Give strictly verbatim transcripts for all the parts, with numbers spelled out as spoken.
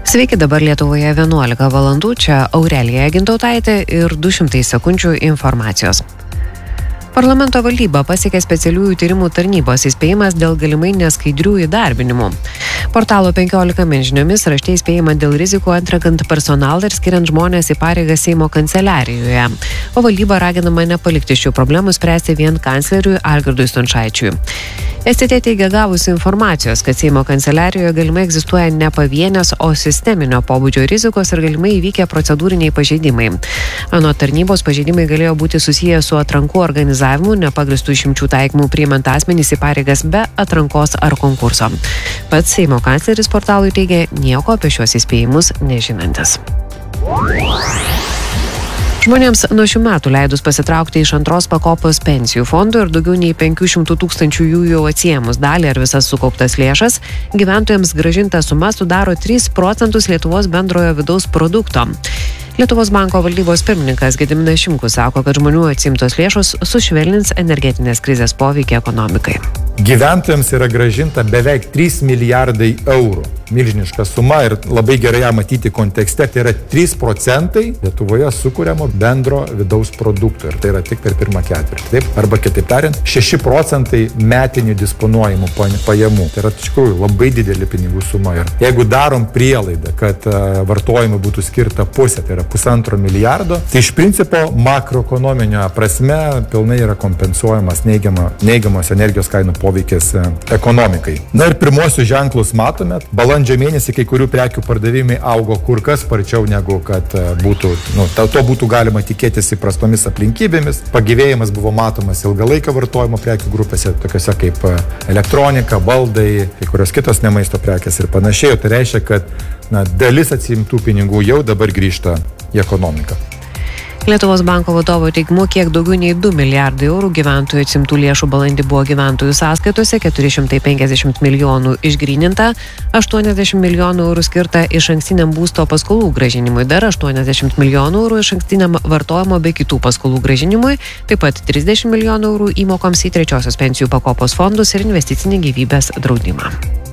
Sveiki, dabar Lietuvoje vienuolika valandų, čia Aurelija Gintautaitė ir du šimtai sekundžių informacijos. Parlamento valdyba pasiekė specialiųjų tyrimų tarnybos įspėjimas dėl galimai neskaidrių įdarbinimų. Portalo penkiolika min žiniomis rašte įspėjama dėl rizikų atrenkant personalą ir skiriant žmonės į pareigą Seimo kanceliarijoje. O valdyba raginama nepalikti šių problemų spręsti vien kancleriui Algirdui Stončaičiui. S T T teigia gavusi informacijos, kad Seimo kanceliarijoje galimai egzistuoja ne pavienės, o sisteminio pobūdžio rizikos ir galimai įvykę procedūriniai pažeidimai. Anot tarnybos pažeidimai galėjo būti susiję su atrankų organizavimu, nepagristų išimčių taikymų priimant asmenys į pareigas be atrankos ar konkurso. Pats Seimo kancleris portalui teigia nieko apie šiuos įspėjimus nežinantis. Žmonėms nuo šių metų leidus pasitraukti iš antros pakopos pensijų fondų ir daugiau nei penkių šimtų tūkstančių jų jau atsiėmus dalį ar visas sukauptas lėšas, gyventojams grąžinta suma sudaro tris procentus Lietuvos bendrojo vidaus produkto. Lietuvos banko valdybos pirmininkas Gediminas Šimkus sako, kad žmonių atsiimtos lėšos sušvelnins energetinės krizės poveikį ekonomikai. Gyventojams yra grąžinta beveik trys milijardai eurų. Milžiniška suma ir labai gerai ją matyti kontekste. Tai yra trys procentai Lietuvoje sukuriamo bendro vidaus produkto. Ir tai yra tik per pirmą ketvirtį. Taip? Arba kitaip tariant, šeši procentai metinių disponuojamų pajamų. Tai yra iš tikrųjų labai didelė pinigų suma. Ir jeigu darom prielaidą, kad vartojimui būtų skirta pusė, tai yra pusantro milijardo, tai iš principo makroekonominio prasme pilnai yra kompensuojamas neigiama, neigiamos energijos kainų poveikis ekonomikai. Na ir pirmosius ženklus matome. Balandžio mėnesį kai kurių prekių pardavimai augo kur kas sparčiau negu kad būtų, nu, to būtų galima tikėtis įprastomis aplinkybėmis. Pagyvėjimas buvo matomas ilgalaikio vartojimo prekių grupėse, tokiose kaip elektronika, baldai, kai kurios kitos ne maisto prekės ir panašiai. Tai reiškia, kad na, dalis atsiimtų pinigų jau dabar grįžta į ekonomiką. Lietuvos banko vadovo teigimu, kiek daugiau nei du milijardai eurų gyventojų atsimtų lėšų balandį buvo gyventojų sąskaitose, keturi šimtai penkiasdešimt milijonų išgryninta, aštuoniasdešimt milijonų eurų skirta išankstiniam būsto paskolų grąžinimui, dar aštuoniasdešimt milijonų eurų išankstiniam vartojimo bei kitų paskolų grąžinimui, taip pat trisdešimt milijonų eurų įmokoms į trečiosios pensijų pakopos fondus ir investicinį gyvybės draudimą.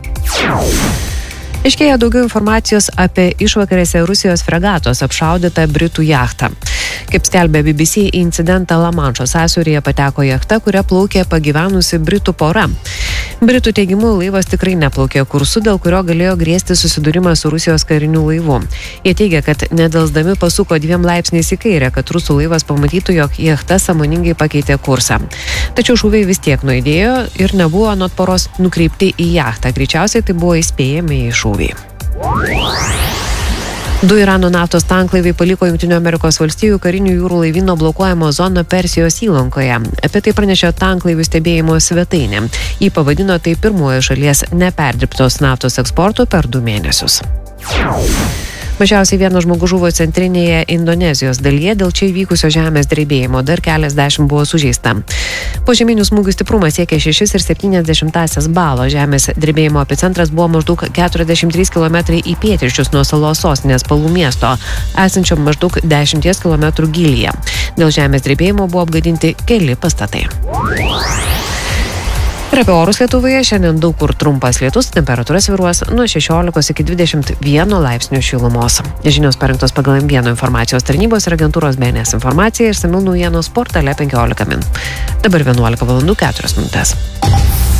Iškėja daugiau informacijos apie išvakarėse Rusijos fregatos apšaudytą Britų jachtą. Kaip skelbė B B C, į incidentą Lamanšo sąsiauryje pateko jachta, kuria plaukė pagyvenusi Britų pora. Britų teigimu, laivas tikrai neplaukė kursu, dėl kurio galėjo grėsti susidūrimas su Rusijos kariniu laivu. Jie teigia, kad nedelsdami pasuko dviem laipsniais į kairę, kad rusų laivas pamatytų, jog jachta sąmoningai pakeitė kursą. Tačiau šūviai vis tiek nuaidėjo ir nebuvo anot poros nukreipti į jachtą. Greičiausiai tai buvo įspėjami į šūvį. Du Irano naftos tanklaiviai paliko Jungtinių Amerikos valstijų karinių jūrų laivyno blokuojamo zoną Persijos įlankoje. Apie tai pranešė tanklaivių stebėjimo svetainė. Jį pavadino tai pirmuoju šalies neperdirbtos naftos eksportu per du mėnesius. Mažiausiai vienas žmogus žuvo centrinėje Indonezijos dalyje dėl čia įvykusio žemės drebėjimo, dar keliasdešimt buvo sužeista. Požeminių smūgių stiprumas siekė šeši ir septynias dešimtąsias balo. Žemės drebėjimo epicentras buvo maždaug keturiasdešimt trys kilometrai į pietryčius nuo salos sostinės Palu miesto, esančio maždaug dešimt kilometrų gylyje. Dėl žemės drebėjimo buvo apgadinti keli pastatai. Ir apie orus Lietuvoje šiandien daug kur trumpas lietus, temperatūra svyruos nuo šešiolikos iki dvidešimt vieno laipsnių šilumos. Žinios parengtos pagal M vienas informacijos tarnybos ir agentūros B N S informacija ir išsamių naujienos portale penkiolika min. Dabar vienuolika valandų keturios minutės.